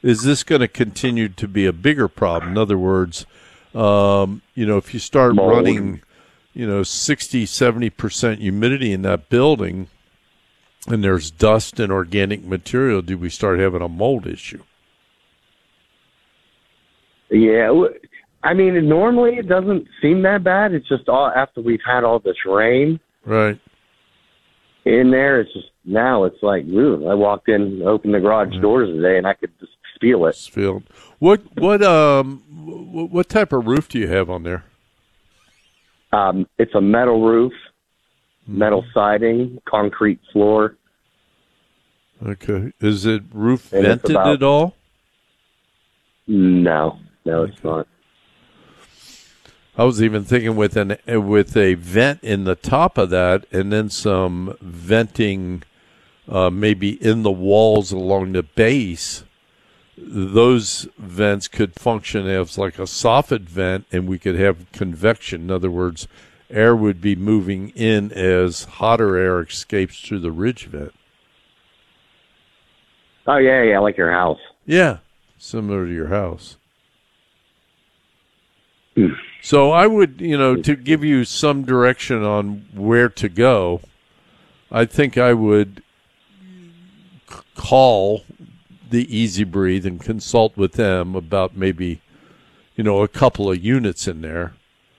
is this going to continue to be a bigger problem? In other words, if you start Mold. running, 60, 70% humidity in that building and there's dust and organic material, do we start having a mold issue? Yeah. I mean, normally it doesn't seem that bad. It's just after we've had all this rain. Right. In there, it's just, now it's like, ooh, I walked in, opened the garage doors today, and I could just feel it. What type of roof do you have on there? It's a metal roof, metal siding, concrete floor. Okay. Is it roof vented at all? No, it's not. I was even thinking with a vent in the top of that, and then some venting, maybe in the walls along the base. Those vents could function as like a soffit vent, and we could have convection. In other words, air would be moving in as hotter air escapes through the ridge vent. Oh yeah, like your house. Yeah, similar to your house. So I would, to give you some direction on where to go, I think I would call the Easy Breathe and consult with them about maybe, a couple of units in there.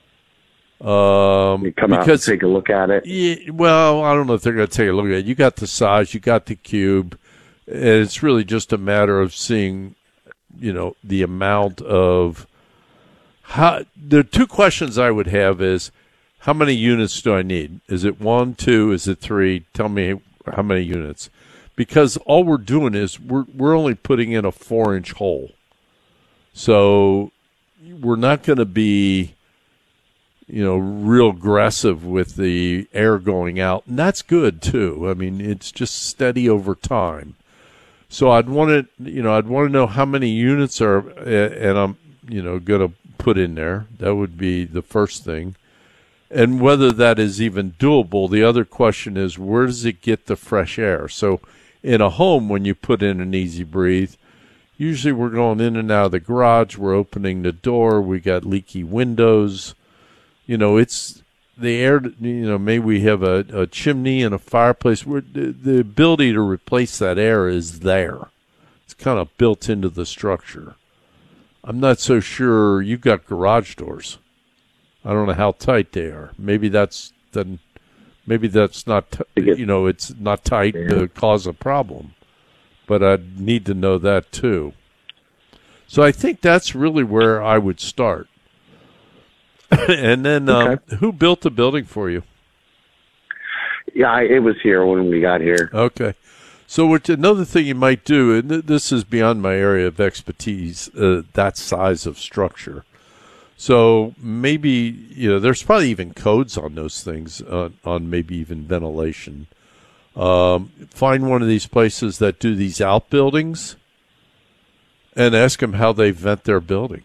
You come out and take a look at it. Yeah, well, I don't know if they're going to take a look at it. You got the size, you got the cube, and it's really just a matter of seeing, the amount of. The two questions I would have is, how many units do I need? Is it 1, 2, is it 3? Tell me how many units. Because all we're doing is we're only putting in a 4-inch hole. So we're not going to be, real aggressive with the air going out. And that's good, too. I mean, it's just steady over time. So I'd want to know how many units are, and I'm, going to put in there. That would be the first thing. And whether that is even doable. The other question is, where does it get the fresh air? So in a home, when you put in an Easy Breathe, usually we're going in and out of the garage, we're opening the door, we got leaky windows. It's the air, maybe we have a chimney and a fireplace. Where the ability to replace that air is there. It's kind of built into the structure. I'm not so sure. You've got garage doors. I don't know how tight they are. Maybe that's not. It's not tight to cause a problem. But I'd need to know that too. So I think that's really where I would start. And then, who built the building for you? Yeah, it was here when we got here. Okay. So another thing you might do, and this is beyond my area of expertise, that size of structure. So maybe, there's probably even codes on those things, on maybe even ventilation. Find one of these places that do these outbuildings and ask them how they vent their building.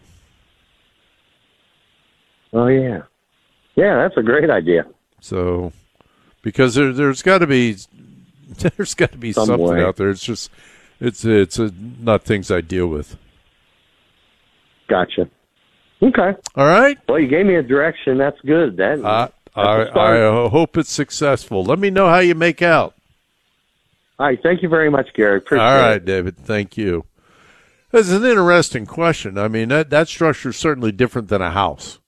Oh, yeah. Yeah, that's a great idea. So, because there's got to be something way out there. It's just, it's not things I deal with. Gotcha. Okay. All right. Well, you gave me a direction. That's good. I hope it's successful. Let me know how you make out. All right. Thank you very much, Gary. Appreciate it. All right, David. Thank you. That's an interesting question. I mean, that structure is certainly different than a house.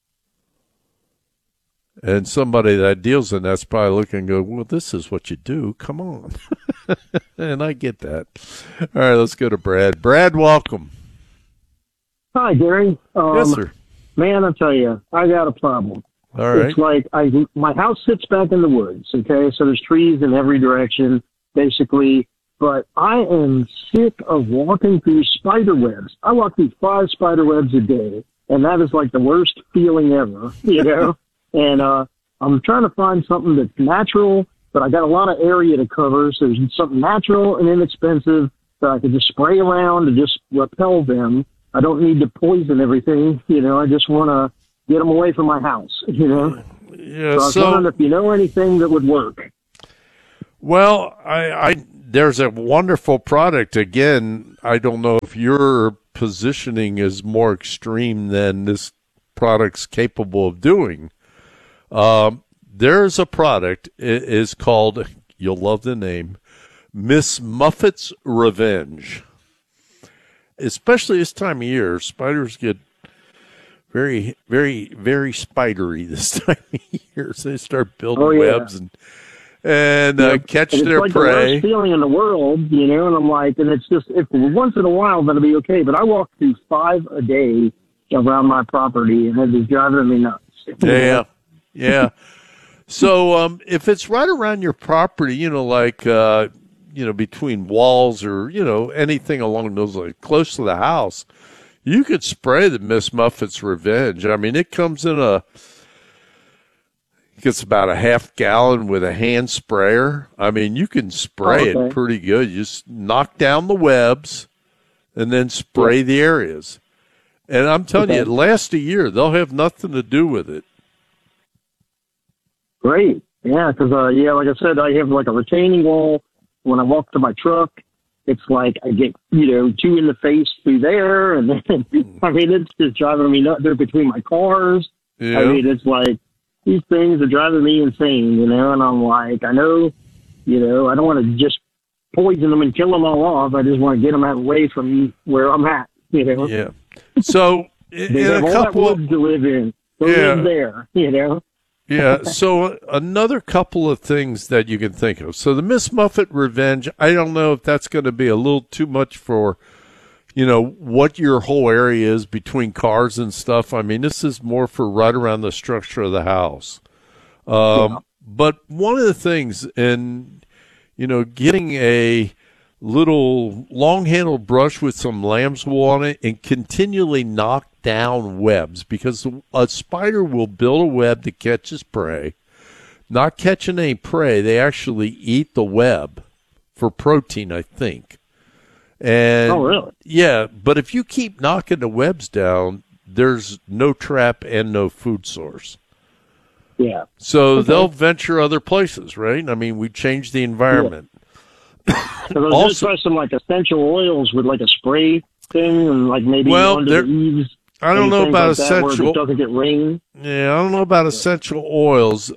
And somebody that deals in that's probably looking and go, well, this is what you do. Come on. And I get that. All right, let's go to Brad. Brad, welcome. Hi, Gary. Yes, sir. Man, I tell you, I got a problem. All right. It's like my house sits back in the woods, okay? So there's trees in every direction, basically. But I am sick of walking through spider webs. I walk through 5 spider webs a day, and that is like the worst feeling ever, And I'm trying to find something that's natural, but I got a lot of area to cover, so there's something natural and inexpensive that I could just spray around to just repel them. I don't need to poison everything, I just want to get them away from my house, Yeah, So I was wondering if you know anything that would work. Well, there's a wonderful product. Again, I don't know if your positioning is more extreme than this product's capable of doing, there's a product. It is called, you'll love the name, Miss Muffet's Revenge. Especially this time of year, spiders get very, very, very spidery this time of year. So they start building webs and catch and their like prey. It's the worst feeling in the world, you know, and I'm like, and it's just, if once in a while, that'll be okay. But I walk through 5 a day around my property, and it is driving me nuts. Yeah. So if it's right around your property, you know, like, between walls or, anything along those lines, close to the house, you could spray the Miss Muffet's Revenge. I mean, it comes in gets about a half gallon with a hand sprayer. I mean, you can spray it pretty good. You just knock down the webs and then spray the areas. And I'm telling you, it lasts a year. They'll have nothing to do with it. Great. Yeah, because, like I said, I have like a retaining wall. When I walk to my truck, it's like I get, 2 in the face through there. And then, I mean, it's just driving me nuts. They're between my cars. Yeah. I mean, it's like, these things are driving me insane, and I'm like, I know, I don't want to just poison them and kill them all off. I just want to get them away from where I'm at, Yeah. So, they have all that woods to live in. Go live there, Yeah, so another couple of things that you can think of. So the Miss Muffet Revenge, I don't know if that's going to be a little too much for, what your whole area is between cars and stuff. I mean, this is more for right around the structure of the house. But one of the things, and, getting a little long-handled brush with some lamb's wool on it and continually knock down webs, because a spider will build a web that catches prey. Not catching any prey, they actually eat the web for protein, I think. And oh, really? Yeah, but if you keep knocking the webs down, there's no trap and no food source. Yeah. So they'll venture other places, right? I mean, we change the environment. Yeah. So those also try some like essential oils with like a spray thing, and like maybe under the eaves. I don't know about like essential. It doesn't get rain. Yeah, I don't know about essential oils.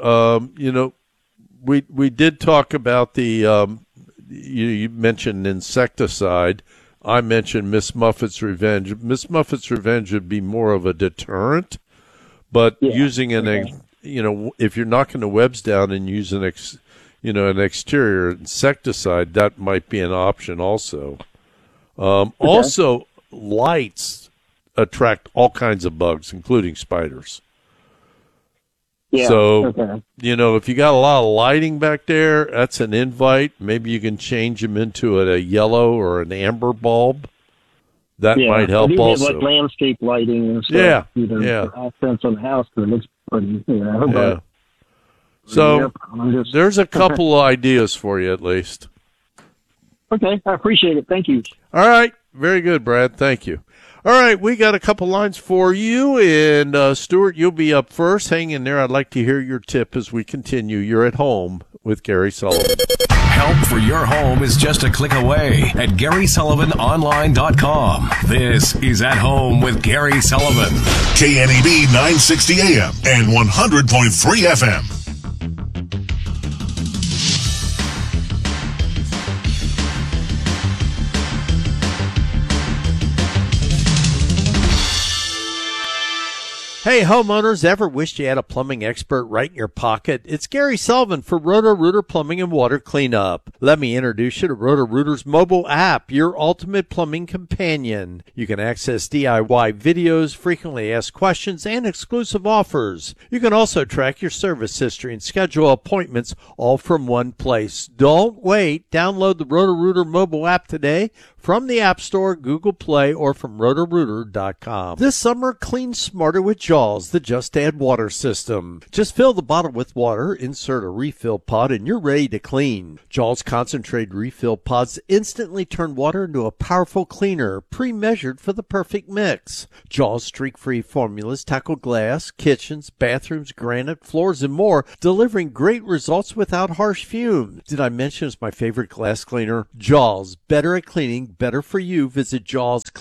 We did talk about the. You mentioned insecticide. I mentioned Miss Muffet's Revenge. Miss Muffet's Revenge would be more of a deterrent, but using if you're knocking the webs down and using an exterior insecticide, that might be an option also. Also, lights attract all kinds of bugs, including spiders. Yeah. So, if you got a lot of lighting back there, that's an invite. Maybe you can change them into a yellow or an amber bulb. That might help also. Have, like landscape lighting and stuff. For accents on the house, because it looks pretty, But, so, there's a couple of ideas for you at least. Okay, I appreciate it. Thank you. All right. Very good, Brad. Thank you. All right, we got a couple lines for you, and Stuart, you'll be up first. Hang in there. I'd like to hear your tip as we continue. You're at home with Gary Sullivan. Help for your home is just a click away at GarySullivanOnline.com. This is At Home with Gary Sullivan. KNEB 960 AM and 100.3 FM. Hey, homeowners, ever wished you had a plumbing expert right in your pocket? It's Gary Sullivan for Roto-Rooter Plumbing and Water Cleanup. Let me introduce you to Roto-Rooter's mobile app, your ultimate plumbing companion. You can access DIY videos, frequently asked questions, and exclusive offers. You can also track your service history and schedule appointments all from one place. Don't wait. Download the Roto-Rooter mobile app today from the App Store, Google Play, or from Roto-Rooter.com. This summer, clean smarter with Jaws, the Just Add Water system. Just fill the bottle with water, insert a refill pod, and you're ready to clean. Jaws concentrated refill pods instantly turn water into a powerful cleaner, pre-measured for the perfect mix. Jaws streak-free formulas tackle glass, kitchens, bathrooms, granite, floors, and more, delivering great results without harsh fumes. Did I mention it's my favorite glass cleaner? Jaws, better at cleaning, better for you. Visit JAWS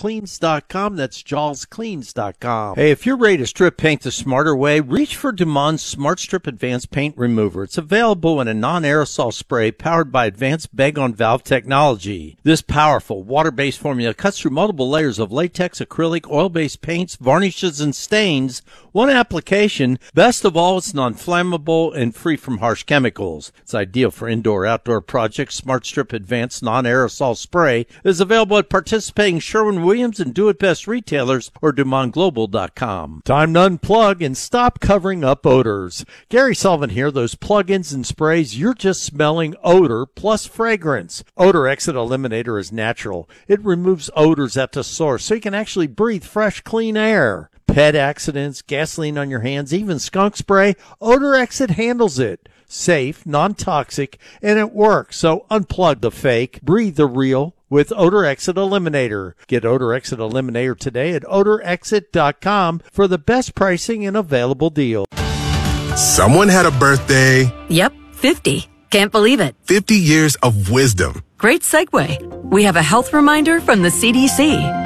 JawsCleans.com. That's JawsCleans.com. Hey, if you're ready to strip paint the smarter way, reach for Dumont Smart Strip Advanced Paint Remover. It's available in a non-aerosol spray powered by advanced bag-on-valve technology. This powerful water-based formula cuts through multiple layers of latex, acrylic, oil-based paints, varnishes, and stains. One application. Best of all, it's non-flammable and free from harsh chemicals. It's ideal for indoor-outdoor projects. Smart Strip Advanced Non-Aerosol Spray is available at participating Sherwin-Williams and Do-It-Best retailers or DumontGlobal.com. Time to unplug and stop covering up odors. Gary Sullivan here. Those plug-ins and sprays, you're just smelling odor plus fragrance. Odor Exit Eliminator is natural. It removes odors at the source so you can actually breathe fresh, clean air. Pet accidents, gasoline on your hands, even skunk spray, Odor Exit handles it. Safe, non-toxic, and it works. So unplug the fake, breathe the real with Odor Exit Eliminator. Get Odor Exit Eliminator today at odorexit.com for the best pricing and available deal. Someone had a birthday. Yep, 50. Can't believe it. 50 years of wisdom. Great segue. We have a health reminder from the CDC.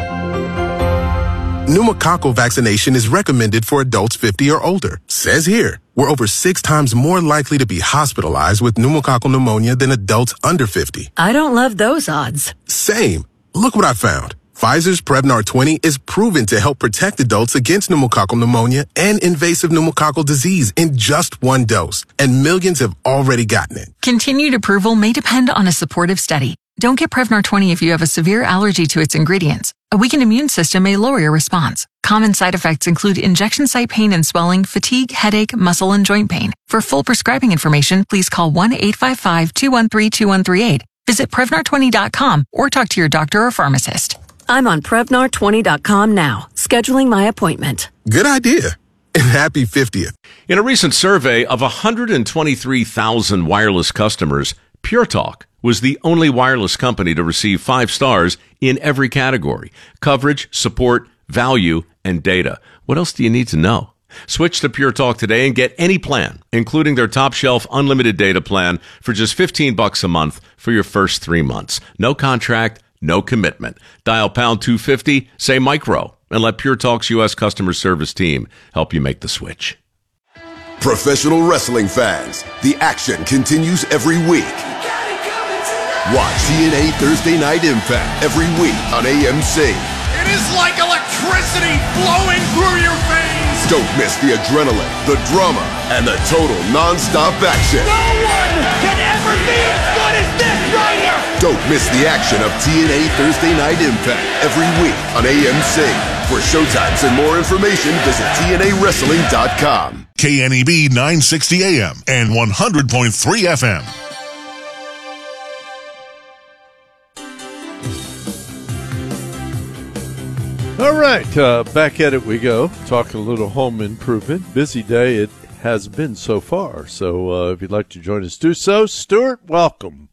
Pneumococcal vaccination is recommended for adults 50 or older. Says here, we're over 6 times more likely to be hospitalized with pneumococcal pneumonia than adults under 50. I don't love those odds. Same. Look what I found. Pfizer's Prevnar 20 is proven to help protect adults against pneumococcal pneumonia and invasive pneumococcal disease in just 1 dose. And millions have already gotten it. Continued approval may depend on a supportive study. Don't get Prevnar 20 if you have a severe allergy to its ingredients. A weakened immune system may lower your response. Common side effects include injection site pain and swelling, fatigue, headache, muscle, and joint pain. For full prescribing information, please call 1-855-213-2138. Visit Prevnar20.com or talk to your doctor or pharmacist. I'm on Prevnar20.com now, scheduling my appointment. Good idea. And happy 50th. In a recent survey of 123,000 wireless customers, Pure Talk was the only wireless company to receive 5 stars in every category: coverage, support, value, and data. What else do you need to know? Switch to Pure Talk today and get any plan, including their top shelf unlimited data plan for just $15 a month for your first 3 months. No contract, no commitment. Dial pound 250, say micro, and let Pure Talk's U.S. customer service team help you make the switch. Professional wrestling fans, the action continues every week. Watch TNA Thursday Night Impact every week on AMC. It is like electricity flowing through your veins. Don't miss the adrenaline, the drama, and the total non-stop action. No one can ever be as good as this right here. Don't miss the action of TNA Thursday Night Impact every week on AMC. For showtimes and more information, visit TNAWrestling.com. KNEB 960 AM and 100.3 FM. All right, back at it we go. Talking a little home improvement. Busy day it has been so far. So if you'd like to join us, do so. Stuart, welcome.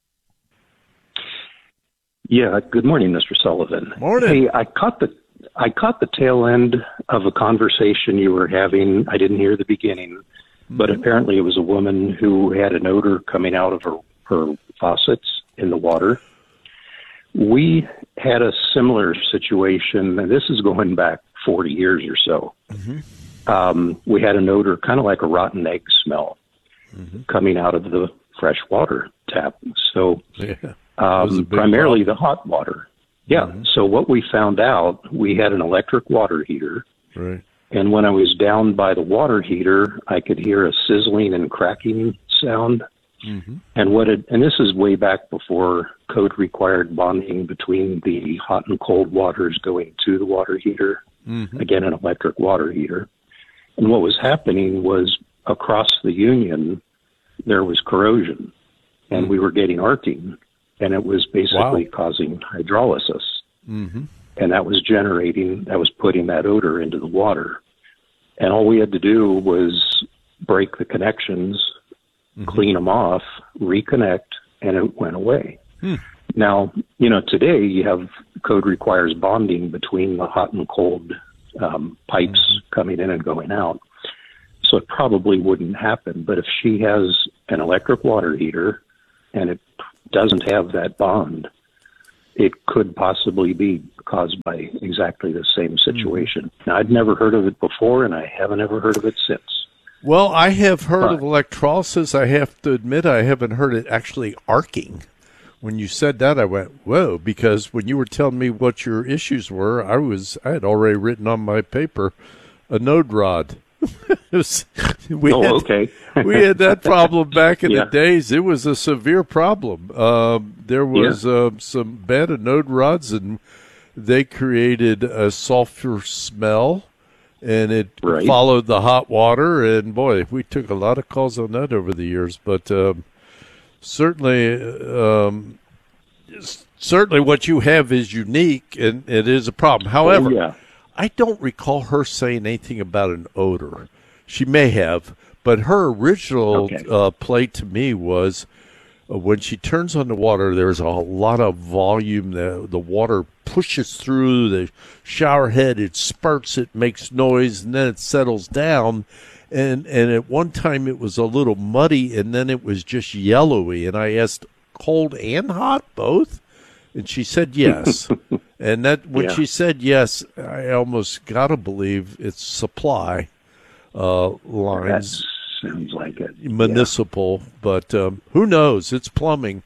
Yeah, good morning, Mr. Sullivan. Morning. Hey, I caught the tail end of a conversation you were having. I didn't hear the beginning, but apparently it was a woman who had an odor coming out of her faucets in the water. We had a similar situation, and this is going back 40 years or so. We had an odor kind of like a rotten egg smell coming out of the fresh water tap. So primarily the hot water. Yeah. So what we found out, we had an electric water heater. Right. And when I was down by the water heater, I could hear a sizzling and cracking sound. And this is way back before code required bonding between the hot and cold waters going to the water heater. Again, an electric water heater. And what was happening was across the union, there was corrosion, and we were getting arcing, and it was basically causing hydrolysis. And that was putting that odor into the water. And all we had to do was break the connections, clean them off, reconnect, and it went away. Now, today you have code requires bonding between the hot and cold pipes coming in and going out. So it probably wouldn't happen. But if she has an electric water heater and it doesn't have that bond, it could possibly be caused by exactly the same situation. Now, I'd never heard of it before, and I haven't ever heard of it since. Well, I have heard of electrolysis. I have to admit I haven't heard it actually arcing. When you said that, I went, whoa, because when you were telling me what your issues were, I had already written on my paper a node rod. Okay. We had that problem back in the days. It was a severe problem. There was some bed of node rods, and they created a sulfur smell, and it followed the hot water. And, boy, we took a lot of calls on that over the years. But certainly what you have is unique, and it is a problem. However, I don't recall her saying anything about an odor. She may have, but her original play to me was when she turns on the water, there's a lot of volume. The water pushes through the shower head. It spurts, it makes noise, and then it settles down. And at one time it was a little muddy, and then it was just yellowy. And I asked, cold and hot, both? And she said yes. And that when she said yes, I almost got to believe it's supply lines. That sounds like it. Municipal, but who knows? It's plumbing.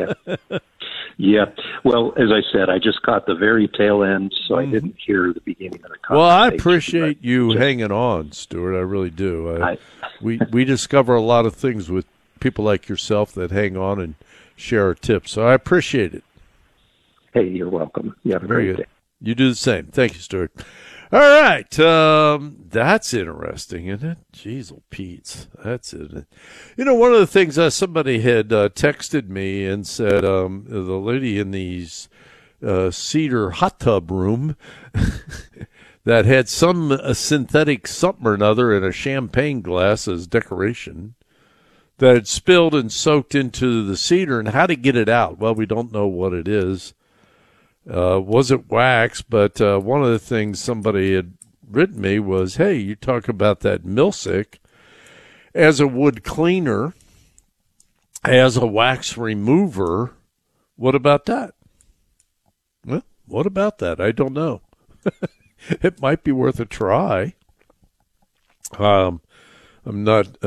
Yeah. Well, as I said, I just caught the very tail end, so I didn't hear the beginning of the conversation. Well, I appreciate you hanging on, Stuart. I really do. We discover a lot of things with people like yourself that hang on and share our tips, so I appreciate it. Hey, you're welcome. You have a great day. You do the same. Thank you, Stuart. All right. That's interesting, isn't it? Jeez, Pete's. That's it. You know, one of the things somebody had texted me and said, the lady in the cedar hot tub room that had some synthetic something or another in a champagne glass as decoration that had spilled and soaked into the cedar, and how to get it out. Well, we don't know what it is. Wasn't wax, but one of the things somebody had written me was, hey, you talk about that Milsic as a wood cleaner, as a wax remover. What about that? Well, what about that? I don't know. It might be worth a try. I'm not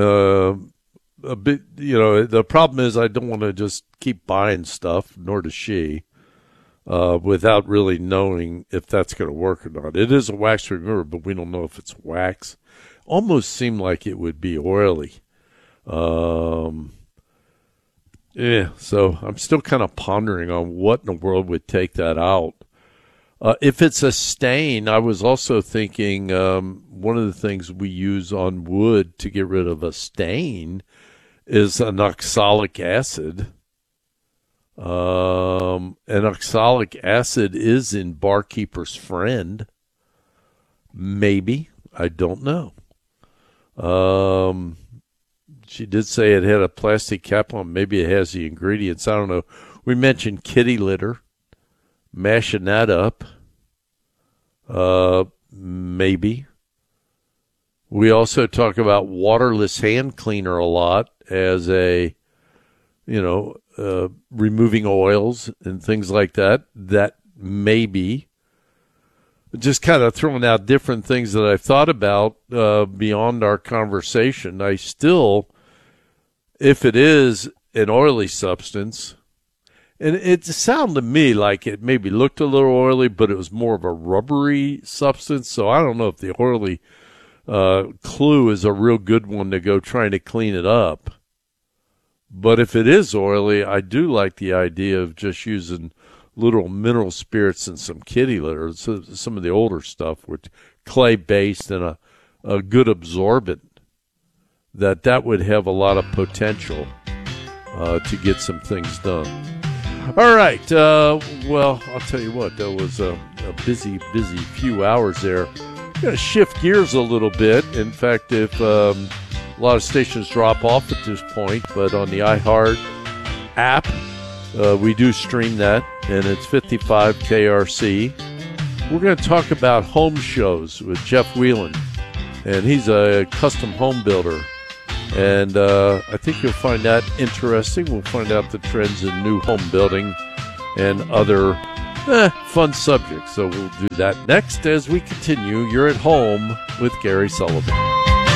a bit, the problem is I don't want to just keep buying stuff, nor does she. Without really knowing if that's going to work or not. It is a wax remover, but we don't know if it's wax. Almost seemed like it would be oily. So I'm still kind of pondering on what in the world would take that out. If it's a stain, I was also thinking one of the things we use on wood to get rid of a stain is an oxalic acid. And oxalic acid is in Barkeeper's Friend. Maybe. I don't know. She did say it had a plastic cap on. Maybe it has the ingredients. I don't know. We mentioned kitty litter. Mashing that up. Maybe. We also talk about waterless hand cleaner a lot as a, removing oils and things like that. That may be. Just kind of throwing out different things that I've thought about beyond our conversation. I still, if it is an oily substance, and it sounded to me like it maybe looked a little oily, but it was more of a rubbery substance. So I don't know if the oily clue is a real good one to go trying to clean it up. But if it is oily, I do like the idea of just using little mineral spirits and some kitty litter, so some of the older stuff with clay-based and a good absorbent, that would have a lot of potential to get some things done. All right. Well, I'll tell you what, that was a busy few hours there. I'm going to shift gears a little bit. In fact, if a lot of stations drop off at this point, but on the iHeart app, we do stream that, and it's 55 KRC. We're going to talk about home shows with Jeff Whelan, and he's a custom home builder. And I think you'll find that interesting. We'll find out the trends in new home building and other fun subject. So we'll do that next as we continue. You're at home with Gary Sullivan.